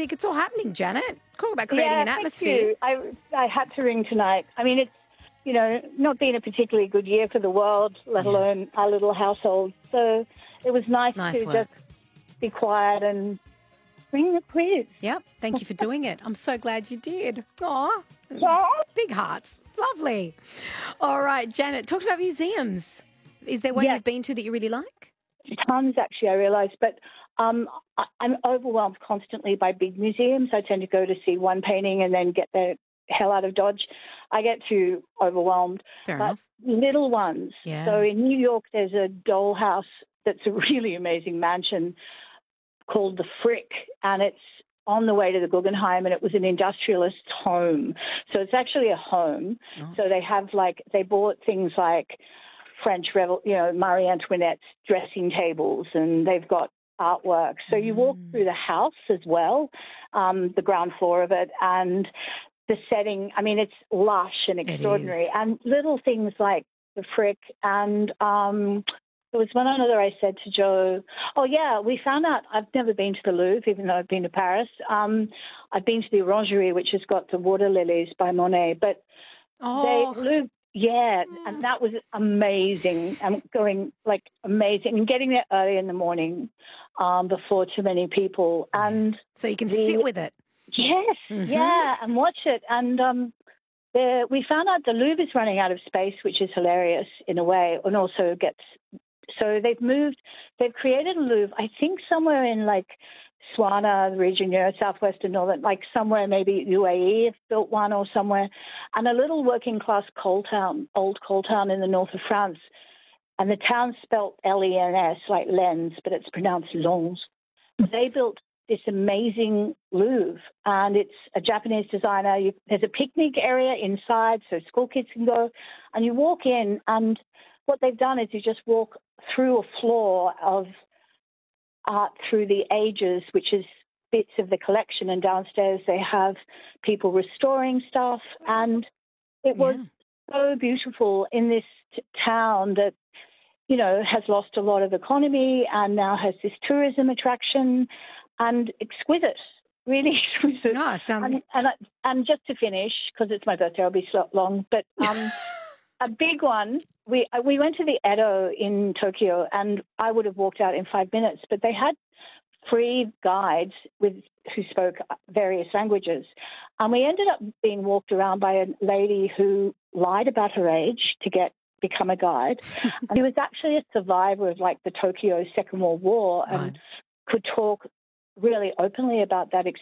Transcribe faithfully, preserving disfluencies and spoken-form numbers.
music. It's all happening, Janet. Talk about creating yeah, an thank atmosphere. you. I, I had to ring tonight. I mean, it's, you know, not been a particularly good year for the world, let Yeah. alone our little household. So it was nice, Nice to work. just be quiet and bring the quiz. Yep. Thank you for doing it. I'm so glad you did. Aw. Yeah. Big hearts. Lovely. All right, Janet, talk about museums. Is there one Yeah. you've been to that you really like? Tons, actually, I realise. But um, I, I'm overwhelmed constantly by big museums. I tend to go to see one painting and then get the hell out of Dodge. I get too overwhelmed. Fair but enough. little ones. Yeah. So in New York, there's a dollhouse that's a really amazing mansion called the Frick, and it's on the way to the Guggenheim, and it was an industrialist's home. So it's actually a home. Oh. So they have, like, they bought things like French, Revol- you know, Marie Antoinette's dressing tables, and they've got artwork. So you walk Mm. through the house as well, um, the ground floor of it, and the setting, I mean, it's lush and It extraordinary. is. And little things like the Frick, and um, there was one other I said to Joe, oh, yeah, we found out, I've never been to the Louvre, even though I've been to Paris. Um, I've been to the Orangerie, which has got the water lilies by Monet, but Oh, they, Louvre, yeah, and that was amazing. I'm going, like, amazing. And getting there early in the morning um, before too many people. And so you can the- sit with it. yes, Mhm. yeah, and watch it. And um, the, we found out the Louvre is running out of space, which is hilarious in a way, and also gets, so they've moved, they've created a Louvre, I think somewhere in like Swana, the region, you know, southwestern northern, like somewhere maybe U A E have built one or somewhere, and a little working class coal town, old coal town in the north of France. And the town's spelt L E N S, like lens, but it's pronounced Lens. They built this amazing Louvre, and it's a Japanese designer. You, there's a picnic area inside, so school kids can go, and you walk in, and what they've done is you just walk through a floor of art through the ages, which is bits of the collection, and downstairs they have people restoring stuff, and it was Yeah. so beautiful in this t- town that, you know, has lost a lot of economy and now has this tourism attraction, and exquisite, really exquisite. Oh, it sounds... And, and, I- and just to finish, because it's my birthday, I'll be so long, but um, a big one, we uh, we went to the Edo in Tokyo, and I would have walked out in five minutes, but they had free guides with who spoke various languages. And we ended up being walked around by a lady who lied about her age to get become a guide. And she was actually a survivor of like the Tokyo Second World War and Right. could talk really openly about that experience.